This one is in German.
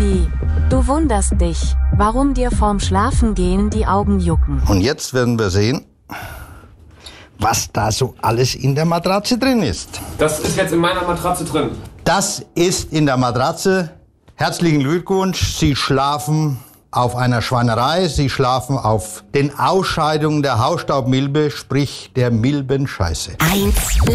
Wie? Du wunderst dich, warum dir vorm Schlafengehen die Augen jucken. Und jetzt werden wir sehen, was da so alles in der Matratze drin ist. Das ist jetzt in meiner Matratze drin. Das ist in der Matratze. Herzlichen Glückwunsch, Sie schlafen auf einer Schweinerei, Sie schlafen auf den Ausscheidungen der Hausstaubmilbe, sprich der Milbenscheiße.